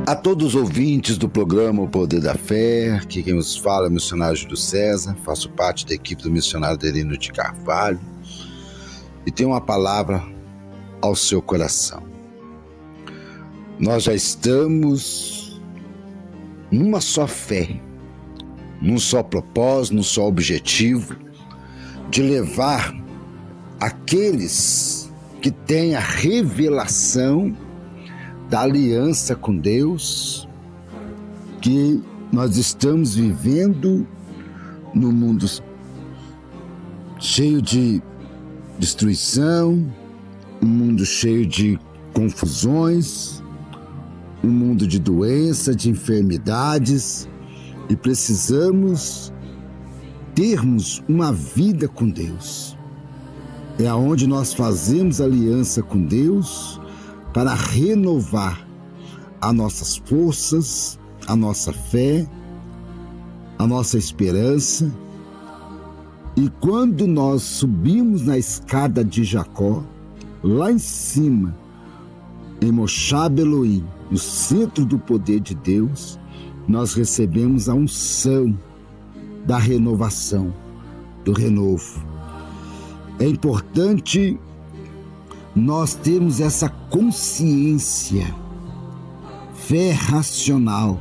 A todos os ouvintes do programa O Poder da Fé, aqui quem nos fala é o missionário Júlio César, faço parte da equipe do missionário Adelino de Carvalho e tenho uma palavra ao seu coração. Nós já estamos numa só fé, num só propósito, num só objetivo de levar aqueles que têm a revelação da aliança com Deus, que nós estamos vivendo num mundo cheio de destruição, um mundo cheio de confusões, um mundo de doença, de enfermidades, e precisamos termos uma vida com Deus. É aonde nós fazemos aliança com Deus para renovar as nossas forças, a nossa fé, a nossa esperança. E quando nós subimos na escada de Jacó, lá em cima, em Moshab Elohim, no centro do poder de Deus, nós recebemos a unção da renovação, do renovo. É importante nós termos essa consciência, fé racional,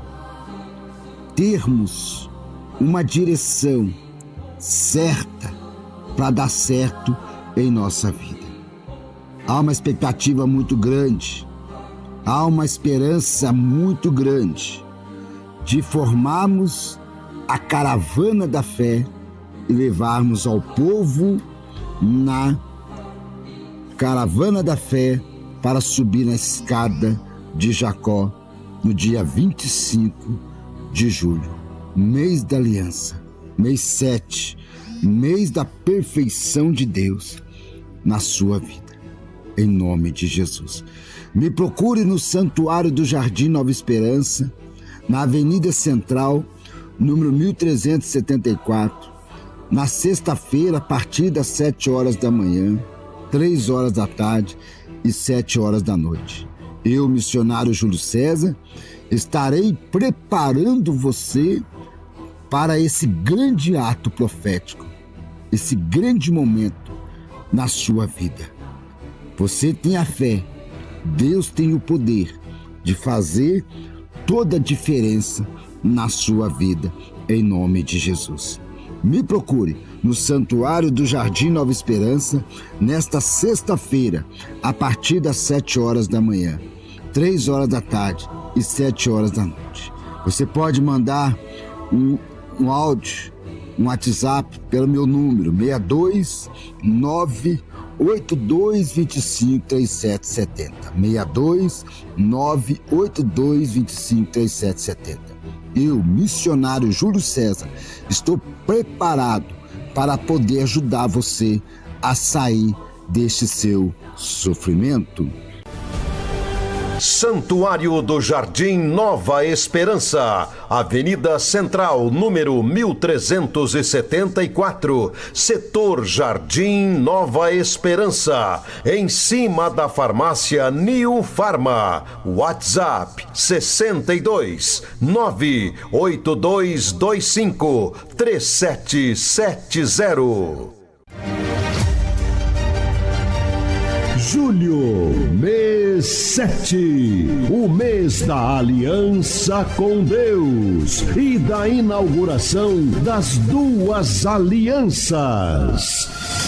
termos uma direção certa para dar certo em nossa vida. Há uma expectativa muito grande, há uma esperança muito grande de formarmos a caravana da fé e levarmos ao povo na caravana da fé para subir na escada de Jacó no dia 25 de julho, mês da aliança, mês 7, mês da perfeição de Deus na sua vida, em nome de Jesus. Me procure no Santuário do Jardim Nova Esperança, na Avenida Central, número 1374, na sexta-feira, a partir das 7 horas da manhã, 3 horas da tarde e 7 horas da noite. Eu, missionário Júlio César, estarei preparando você para esse grande ato profético, esse grande momento na sua vida. Você tem a fé, Deus tem o poder de fazer toda a diferença na sua vida, em nome de Jesus. Me procure no Santuário do Jardim Nova Esperança, nesta sexta-feira, a partir das 7 horas da manhã, 3 horas da tarde e 7 horas da noite. Você pode mandar um áudio, um WhatsApp pelo meu número, 62982253770. 62982253770. Eu, missionário Júlio César, estou preparado para poder ajudar você a sair deste seu sofrimento. Santuário do Jardim Nova Esperança, Avenida Central, número 1374, Setor Jardim Nova Esperança, em cima da farmácia New Farma. WhatsApp 62 98225 3770. Julho, mês 7, o mês da aliança com Deus e da inauguração das 2 alianças.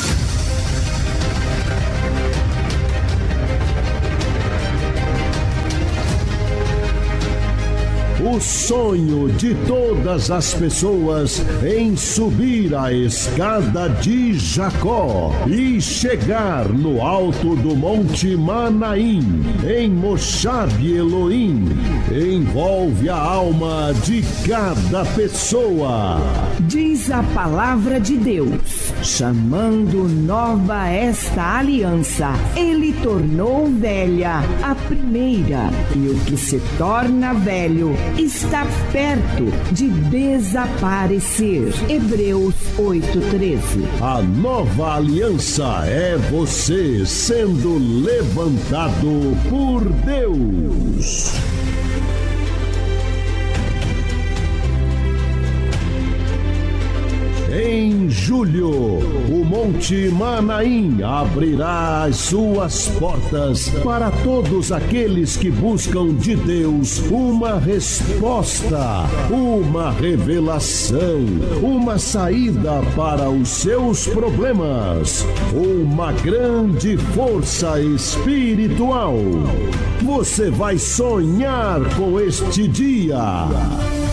O sonho de todas as pessoas em subir a escada de Jacó e chegar no alto do Monte Manaim, em Moshab Elohim, envolve a alma de cada pessoa. Diz a palavra de Deus, chamando nova esta aliança, ele tornou velha a primeira, e o que se torna velho está perto de desaparecer. Hebreus 8:13. A nova aliança é você sendo levantado por Deus. julho, o Monte Manaim abrirá as suas portas para todos aqueles que buscam de Deus uma resposta, uma revelação, uma saída para os seus problemas, uma grande força espiritual. Você vai sonhar com este dia.